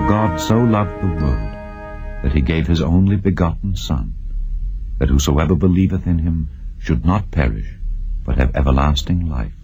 God so loved the world, that he gave his only begotten Son, that whosoever believeth in him should not perish, but have everlasting life.